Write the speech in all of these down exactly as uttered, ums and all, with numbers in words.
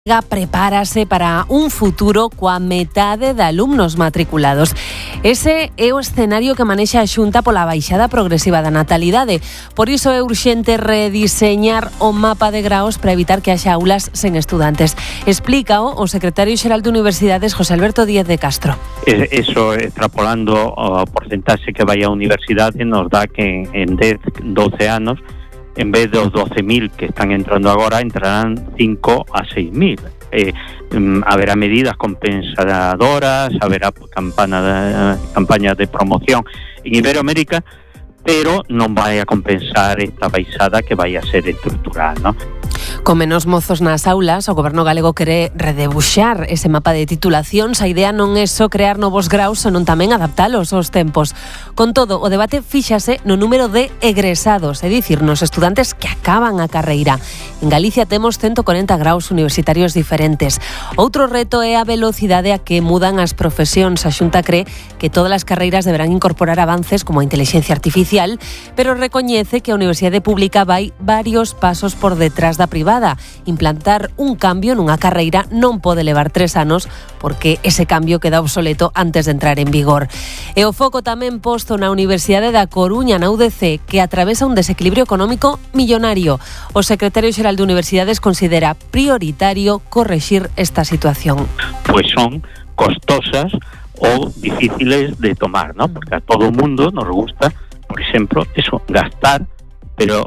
Prepárase para un futuro coa metade de alumnos matriculados. Ese é o escenario que manexa a Xunta pola baixada progresiva da natalidade. Por iso é urxente rediseñar o mapa de graos para evitar que haxa aulas sen estudantes. Explícao o secretario xeral de Universidades, José Alberto Díaz de Castro. Eso, extrapolando o porcentaxe que vai á universidade, nos dá que en dez, doce anos, en vez dos doce mil que están entrando agora, entrarán cinco a seis mil. Eh, um, haberá medidas compensadoras, haberá campaña de, campañas de promoción en Iberoamérica, pero non vai a compensar esta baixada que vai a ser estrutural, ¿no? Con menos mozos nas aulas, o Goberno galego quere redebuxar ese mapa de titulacións. A idea non é só crear novos graus, senón tamén adaptalos aos tempos. Con todo, o debate fíxase no número de egresados, é dicir, nos estudantes que acaban a carreira. En Galicia temos ciento corenta graus universitarios diferentes. Outro reto é a velocidade a que mudan as profesións. A Xunta cree que todas as carreiras deberán incorporar avances como a inteligencia artificial, pero recoñece que a Universidade Pública vai varios pasos por detrás da privada. Implantar un cambio nunha carreira non pode levar tres anos porque ese cambio queda obsoleto antes de entrar en vigor. E o foco tamén posto na Universidade da Coruña, na U D C, que atravesa un desequilibrio económico millonario. O secretario xeral de Universidades considera prioritario correxir esta situación. Pois son costosas ou difíciles de tomar, ¿no? Porque a todo o mundo nos gusta, por exemplo, eso, gastar, pero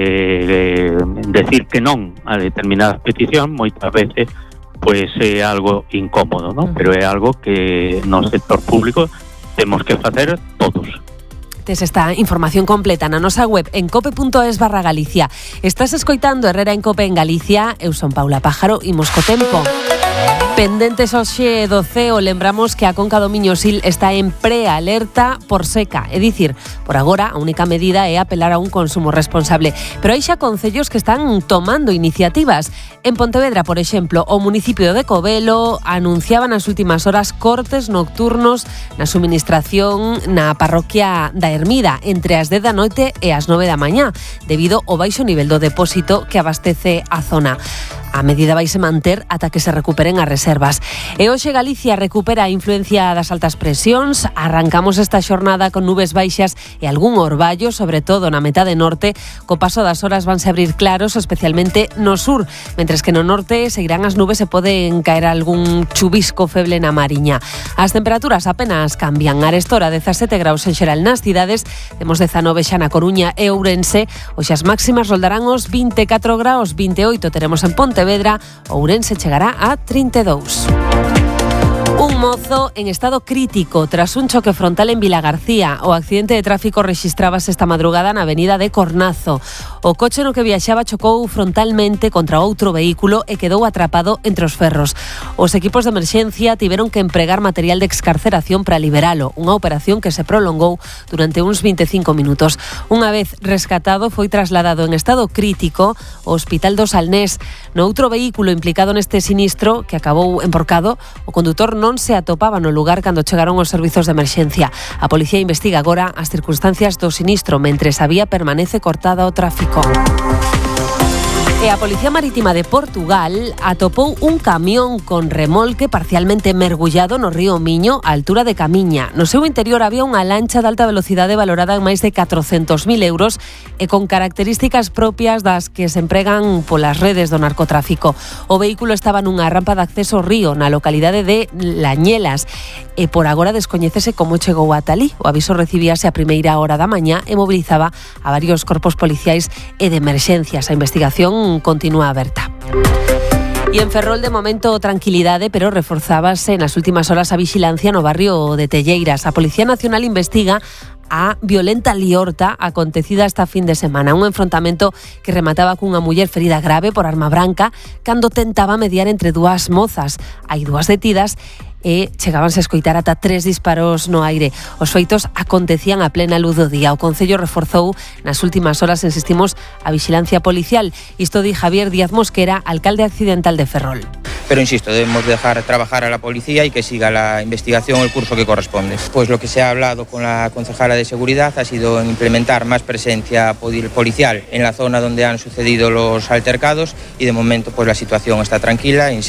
eh, decir que non a determinadas peticións moitas veces pois é algo incómodo, ¿no? Pero é algo que no sector público temos que facer todos. Tes esta información completa na nosa web en cope punto es barra Galicia. Estás escoitando Herrera en Cope en Galicia. Eu son Paula Pájaro, imos co tempo. Pendentes hoxe do C E O, lembramos que a Conca do Miño-Sil está en prealerta por seca, é dicir, por agora a única medida é apelar a un consumo responsable, pero hai xa concellos que están tomando iniciativas. En Pontevedra, por exemplo, o municipio de Covelo anunciaba nas últimas horas cortes nocturnos na suministración na parroquia da Ermida entre as dez da noite e as nove da mañá, debido ao baixo nivel do depósito que abastece a zona. A medida vaise manter ata que se recuperen as reservas. E hoxe Galicia recupera a influencia das altas presións. Arrancamos esta xornada con nubes baixas e algún orballo, sobre todo na metade norte. Co paso das horas vanse abrir claros, especialmente no sur, mentres que no norte seguirán as nubes e poden caer algún chubisco feble na Mariña. As temperaturas apenas cambian. Arestora dezasete graus en xeral nas cidades, temos dezanove xa na Coruña e Ourense. Hoxe as máximas roldarán os vinte e catro graus, vinte e oito teremos en Ponte Vedra, Ourense chegará a trinta e dous. Un mozo en estado crítico tras un choque frontal en Vilagarcía. O accidente de tráfico rexistrábase esta madrugada na avenida de Cornazo. O coche no que viaxaba chocou frontalmente contra outro vehículo e quedou atrapado entre os ferros. Os equipos de emerxencia tiveron que empregar material de excarceración para liberalo, unha operación que se prolongou durante uns vinte e cinco minutos. Unha vez rescatado, foi trasladado en estado crítico ao Hospital do Salnés. No outro vehículo implicado neste sinistro, que acabou emporcado, o condutor non se atopaba no lugar cando chegaron os servizos de emerxencia. A policía investiga agora as circunstancias do sinistro, mentres a vía permanece cortada ao tráfico. E a Policía Marítima de Portugal atopou un camión con remolque parcialmente mergullado no río Miño, á altura de Camiña. No seu interior había unha lancha de alta velocidade valorada en máis de catrocentos mil euros e con características propias das que se empregan polas redes do narcotráfico. O vehículo estaba nunha rampa de acceso ao río na localidade de Lañelas e por agora descoñécese como chegou ata alí. O aviso recibíase a primeira hora da mañá e mobilizaba a varios corpos policiais e de emerxencias. A investigación continúa aberta. E en Ferrol, de momento, tranquilidade, pero reforzábase nas últimas horas a vixilancia no barrio de Telleiras. A Policía Nacional investiga a violenta liorta acontecida esta fin de semana. Un enfrontamento que remataba cunha muller ferida grave por arma branca cando tentaba mediar entre dúas mozas. Hai dúas detidas e chegábanse a escoitar ata tres disparos no aire. Os feitos acontecían a plena luz do día. O Concello reforzou nas últimas horas, insistimos, a vixilancia policial. Isto di Javier Díaz Mosquera, alcalde accidental de Ferrol. Pero insisto, debemos dejar trabajar a la policía y que siga la investigación el curso que corresponde. Pues lo que se ha hablado con la concejala de seguridad ha sido en implementar más presencia policial en la zona donde han sucedido los altercados y de momento pues la situación está tranquila.